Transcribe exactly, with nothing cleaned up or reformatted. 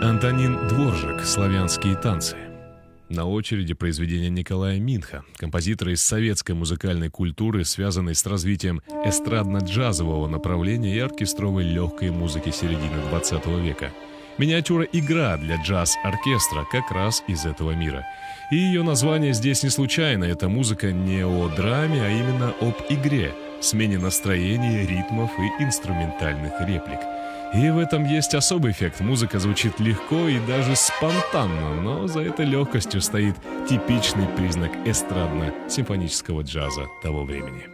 Антонин Дворжак «Славянские танцы». На очереди произведение Николая Минха, композитора из советской музыкальной культуры, связанной с развитием эстрадно-джазового направления и оркестровой легкой музыки середины двадцатого века. Миниатюра-игра для джаз-оркестра как раз из этого мира. И ее название здесь не случайно. Эта музыка не о драме, а именно об игре, смене настроения, ритмов и инструментальных реплик. И в этом есть особый эффект. Музыка звучит легко и даже спонтанно, но за этой легкостью стоит типичный признак эстрадно-симфонического джаза того времени.